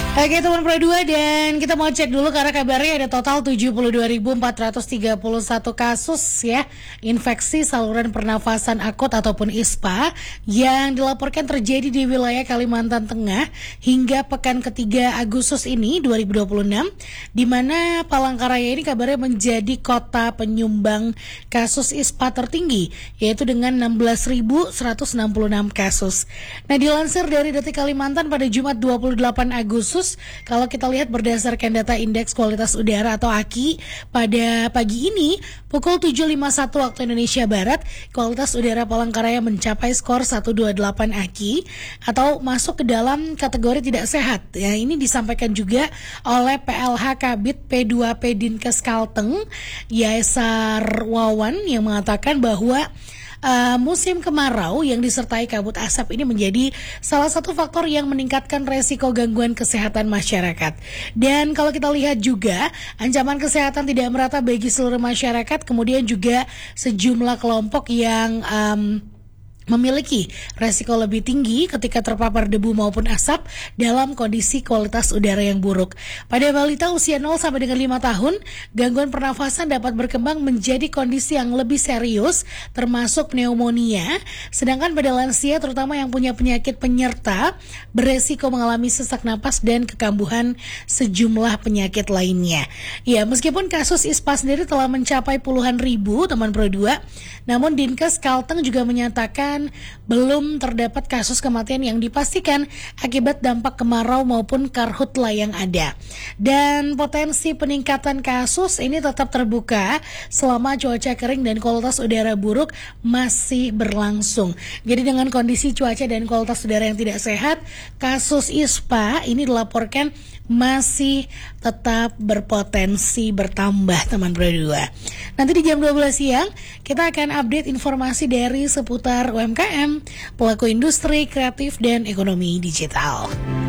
Oke teman Pro 2, dan kita mau cek dulu karena kabarnya ada total 72.431 kasus ya infeksi saluran pernafasan akut ataupun ISPA yang dilaporkan terjadi di wilayah Kalimantan Tengah hingga pekan ketiga Agustus ini 2026, di mana Palangkaraya ini kabarnya menjadi kota penyumbang kasus ISPA tertinggi, yaitu dengan 16.166 kasus. Nah, dilansir dari Detik Kalimantan pada Jumat 28 Agustus, kalau kita lihat berdasarkan data Indeks Kualitas Udara atau AKI pada pagi ini pukul 7.51 waktu Indonesia Barat, kualitas udara Palangkaraya mencapai skor 128 AKI atau masuk ke dalam kategori tidak sehat. Ya, ini disampaikan juga oleh PLH Kabid P2P Dinkes Kalteng, Yaesar Wawan, yang mengatakan bahwa musim kemarau yang disertai kabut asap ini menjadi salah satu faktor yang meningkatkan resiko gangguan kesehatan masyarakat. Dan kalau kita lihat juga, ancaman kesehatan tidak merata bagi seluruh masyarakat, kemudian juga sejumlah kelompok yang memiliki resiko lebih tinggi ketika terpapar debu maupun asap dalam kondisi kualitas udara yang buruk. Pada balita usia 0 sampai dengan 5 tahun, gangguan pernafasan dapat berkembang menjadi kondisi yang lebih serius, termasuk pneumonia. Sedangkan pada lansia, terutama yang punya penyakit penyerta, beresiko mengalami sesak napas dan kekambuhan sejumlah penyakit lainnya. Ya, meskipun kasus ISPA sendiri telah mencapai puluhan ribu, teman Pro 2, namun Dinkes Kalteng juga menyatakan belum terdapat kasus kematian yang dipastikan akibat dampak kemarau maupun karhutla yang ada. Dan potensi peningkatan kasus ini tetap terbuka selama cuaca kering dan kualitas udara buruk masih berlangsung. Jadi dengan kondisi cuaca dan kualitas udara yang tidak sehat, kasus ISPA ini dilaporkan masih tetap berpotensi bertambah, teman Pro 2. Nanti di jam 12 siang kita akan update informasi dari seputar UMKM, pelaku industri kreatif dan ekonomi digital.